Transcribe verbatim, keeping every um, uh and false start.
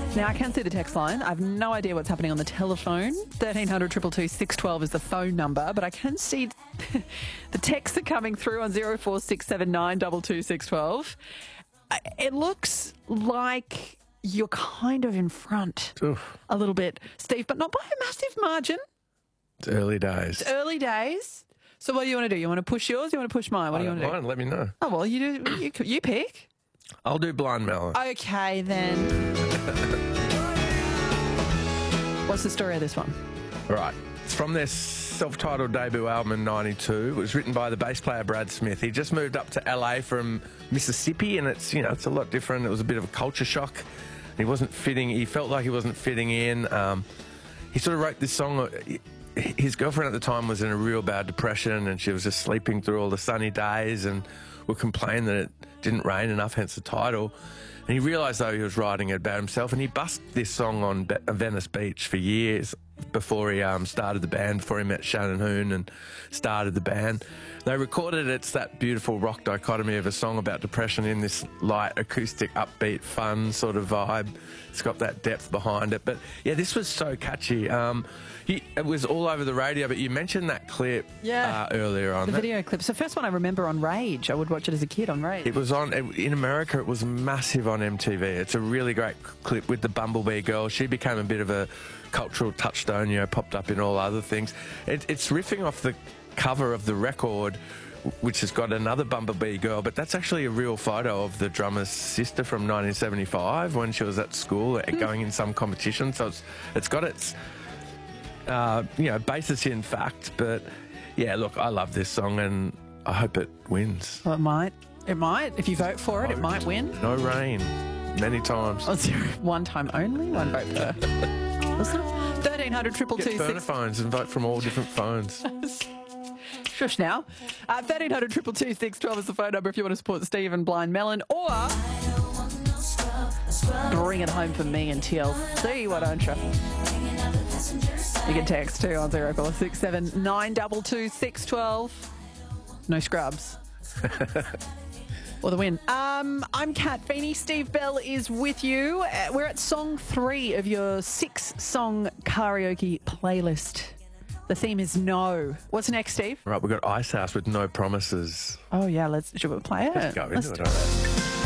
Now, I can see the text line. I have no idea what's happening on the telephone. thirteen hundred, two two two, six one two is the phone number, but I can see the texts are coming through on zero four six seven nine two two six one two. It looks like you're kind of in front Oof. a little bit, Steve, but not by a massive margin. It's early days. It's early days. So what do you want to do? You want to push yours? You want to push mine? What I do you want don't to do? mind, let me know. Oh, well, you do. You, you pick. I'll do Blind Melon. Okay, then. What's the story of this one? Right. It's from their self-titled debut album in ninety-two. It was written by the bass player Brad Smith. He just moved up to L A from Mississippi, and it's, you know, it's a lot different. It was a bit of a culture shock. He wasn't fitting. He felt like he wasn't fitting in. Um, he sort of wrote this song. His girlfriend at the time was in a real bad depression, and she was just sleeping through all the sunny days and would complain that it didn't rain enough, hence the title. And he realised, though, he was writing it about himself, and he busked this song on Be- Venice Beach for years before he um, started the band, before he met Shannon Hoon and started the band. They recorded it. It's that beautiful rock dichotomy of a song about depression in this light, acoustic, upbeat, fun sort of vibe. It's got that depth behind it. But, yeah, this was so catchy. Um, he, it was all over the radio, but you mentioned that clip Yeah. uh, earlier on. The That- video clip. So first one I remember on Rage. I would watch it as a kid on Rage. It was on, in America, it was massive on M T V. It's a really great clip with the Bumblebee girl. She became a bit of a cultural touchstone, you know, popped up in all other things. It, it's riffing off the cover of the record, which has got another Bumblebee girl, but that's actually a real photo of the drummer's sister from nineteen seventy-five when she was at school going in some competition. So it's, it's got its, uh, you know, basis in fact. But, yeah, look, I love this song and I hope it wins. Well, it might. It might. If you vote for it, it might win. No rain. Many times. Oh, zero. One time only. One vote per. Listen. thirteen hundred, two two two, Get burner six. phones and vote from all different phones. Shush now. Uh, thirteen hundred, two two two, six one two is the phone number if you want to support Steve and Blind Melon, or bring it home for me and T L C, why don't you? You can text too on zero four six seven nine two two six one two. No scrubs. Or the win. Um, I'm Kat Feeney. Steve Bell is with you. Uh, we're at song three of your six-song karaoke playlist. The theme is No. What's next, Steve? Right, we've got Ice House with No Promises. Oh, yeah. Let's. Should we play it? Let's go into Let's it. do all right.